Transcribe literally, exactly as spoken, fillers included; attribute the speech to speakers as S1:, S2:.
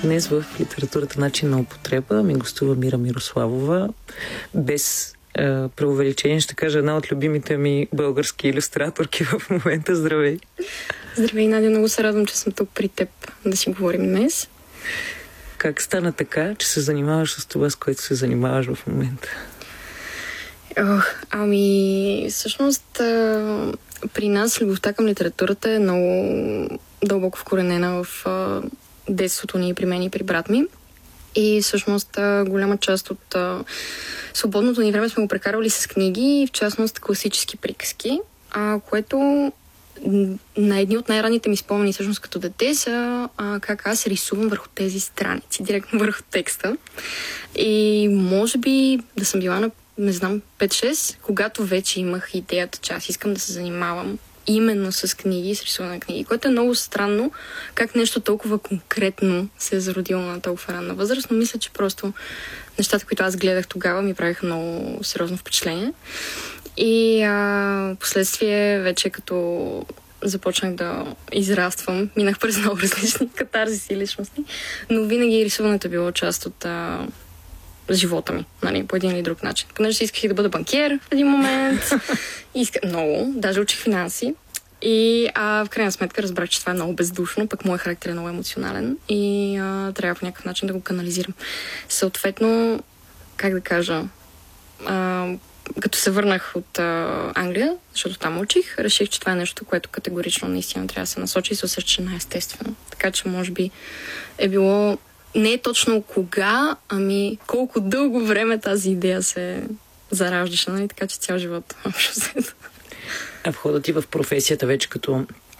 S1: Днес в литературата начин на употреба ми гостува Мира Мирославова. Без е, преувеличение ще кажа една от любимите ми български илюстраторки в момента. Здравей!
S2: Здравей, Надя, много се радвам, че съм тук при теб да си говорим днес.
S1: Как стана така, че се занимаваш с това, с което се занимаваш в момента?
S2: Ох, ами, всъщност, при нас любовта към литературата е много дълбоко вкоренена в детството ни, при мен и при брат ми. И всъщност голяма част от свободното ни време сме го прекарвали с книги, в частност класически приказки, а, което на едни от най-ранните ми спомени всъщност като дете са а, как аз рисувам върху тези страници, директно върху текста. И може би да съм била на, не знам, пет-шест, когато вече имах идеята, че аз искам да се занимавам именно с книги, с рисуване на книги, което е много странно, как нещо толкова конкретно се е зародило на толкова ранна възраст, но мисля, че просто нещата, които аз гледах тогава, ми правиха много сериозно впечатление. И а, последствие, вече като започнах да израствам, минах през много различни катарзиси личности, но винаги рисуването е било част от а, живота ми, нали, по един или друг начин. Понеже си исках да бъда банкер в един момент, исках много, даже учих финанси и а, в крайна сметка разбрах, че това е много бездушно, пък моят характер е много емоционален и а, трябва по някакъв начин да го канализирам. Съответно, как да кажа, а, като се върнах от а, Англия, защото там учих, реших, че това е нещо, което категорично наистина трябва да се насочи и се усеща, че най-естествено. Така че, може би, е било не е точно кога, ами колко дълго време тази идея се зараждаше, нали? Така че цял живот.
S1: А входът ти в професията вече като